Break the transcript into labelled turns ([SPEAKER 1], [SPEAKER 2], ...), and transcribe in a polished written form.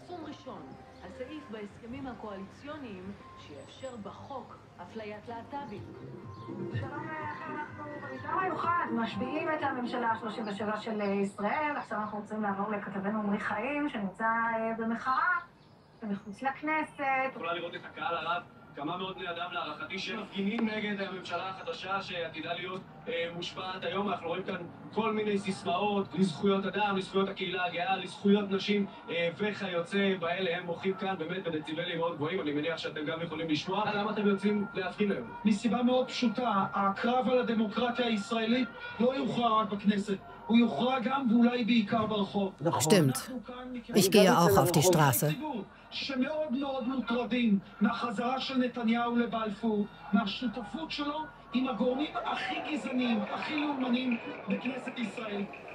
[SPEAKER 1] פרסום ראשון, הסעיף בהסכמים הקואליציוניים שיאפשר בחוק אפליית להט"בים.
[SPEAKER 2] שלום לכם, אנחנו במשדר מיוחד משביעים את הממשלה ה-37 של ישראל. עכשיו אנחנו רוצים לעבור לכתבנו עמרי חיים שנמצא במחאה ומחוץ לכנסת.
[SPEAKER 3] יכולה לראות את הקהל הרב, כמה מאוד בני אדם להערכתי שמפגינים נגד הממשלה החדשה שעתידה להיות מושפעת היום. אנחנו רואים כאן כל מיני סיסמאות לזכויות אדם, לזכויות הקהילה הגאה, לזכויות נשים וכיוצא באלה. הם מוחים כאן באמת בדציבלים מאוד גבוהים. אני מניח שאתם גם יכולים לשמוע. למה אתם יוצאים להפגין היום?
[SPEAKER 4] מסיבה מאוד פשוטה, הקרב על הדמוקרטיה הישראלית לא יוכרע רק בכנסת, הוא יוכרע גם ואולי בעיקר ברחוב.
[SPEAKER 5] Stimmt. Ich gehe auch auf die Straße.
[SPEAKER 4] שמאוד מאוד מוטרדים מהחזרה של נתניהו לבלפור, מהשותפות שלו עם הגורמים הכי גזעניים, הכי לאומניים בכנסת ישראל.